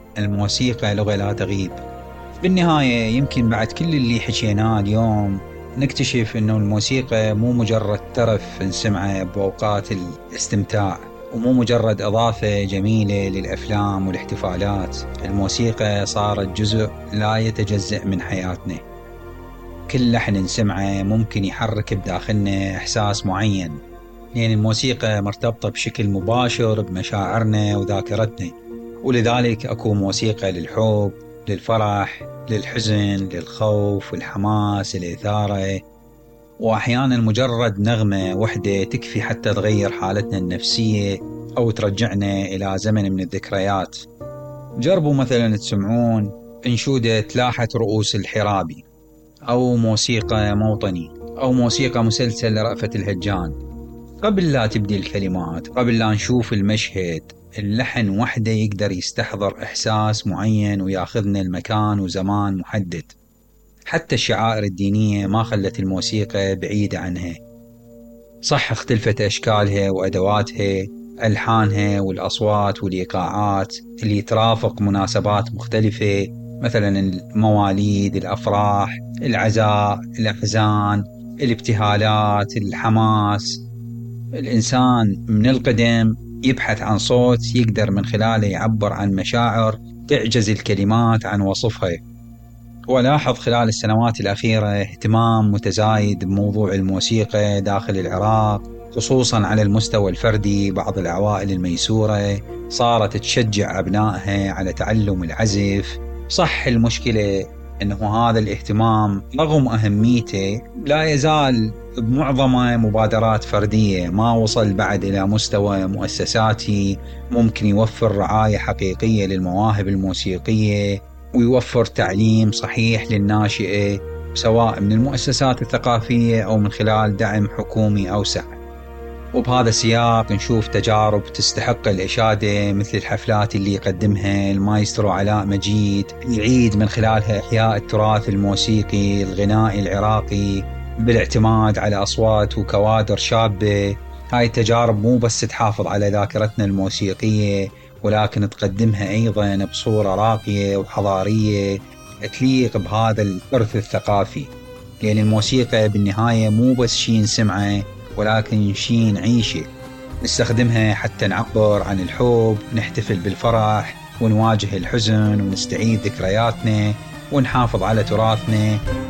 الموسيقى لغة لا تغيب. بالنهاية يمكن بعد كل اللي حكيناه اليوم نكتشف إنه الموسيقى مو مجرد ترف نسمعه بأوقات الاستمتاع، ومو مجرد إضافة جميلة للأفلام والاحتفالات. الموسيقى صارت جزء لا يتجزأ من حياتنا. كل لحن نسمعه ممكن يحرك بداخلنا إحساس معين، يعني الموسيقى مرتبطة بشكل مباشر بمشاعرنا وذاكرتنا. ولذلك أكو موسيقى للحب، للفرح، للحزن، للخوف والحماس، الإثارة. وأحيانا مجرد نغمة وحدة تكفي حتى تغير حالتنا النفسية أو ترجعنا إلى زمن من الذكريات. جربوا مثلا تسمعون أنشودة لاحة رؤوس الحرابي، أو موسيقى موطني، أو موسيقى مسلسل لرأفت الهجان. قبل لا تبدي الكلمات، قبل لا نشوف المشهد، اللحن وحده يقدر يستحضر إحساس معين وياخذنا لمكان وزمان محدد. حتى الشعائر الدينية ما خلت الموسيقى بعيدة عنها. صح اختلفت أشكالها وأدواتها، ألحانها والأصوات والإيقاعات اللي ترافق مناسبات مختلفة، مثلا المواليد، الأفراح، العزاء، الأحزان، الابتهالات، الحماس. الإنسان من القدم يبحث عن صوت يقدر من خلاله يعبر عن مشاعر تعجز الكلمات عن وصفها. ولاحظ خلال السنوات الأخيرة اهتمام متزايد بموضوع الموسيقى داخل العراق، خصوصا على المستوى الفردي. بعض العوائل الميسورة صارت تشجع أبنائها على تعلم العزف. صح المشكلة أنه هذا الاهتمام رغم أهميته لا يزال بمعظمه مبادرات فردية، ما وصل بعد إلى مستوى مؤسساتي ممكن يوفر رعاية حقيقية للمواهب الموسيقية ويوفر تعليم صحيح للناشئة، سواء من المؤسسات الثقافية أو من خلال دعم حكومي أوسع. وبهذا السياق نشوف تجارب تستحق الإشادة، مثل الحفلات اللي يقدمها المايسترو علاء مجيد، يعيد من خلالها إحياء التراث الموسيقي الغنائي العراقي بالاعتماد على أصوات وكوادر شابة. هاي التجارب مو بس تحافظ على ذاكرتنا الموسيقية، ولكن تقدمها أيضا بصورة راقية وحضارية تليق بهذا الإرث الثقافي. لأن الموسيقى بالنهاية مو بس شي نسمعه، ولكن شي نعيشه، نستخدمها حتى نعبر عن الحب، نحتفل بالفرح، ونواجه الحزن، ونستعيد ذكرياتنا، ونحافظ على تراثنا.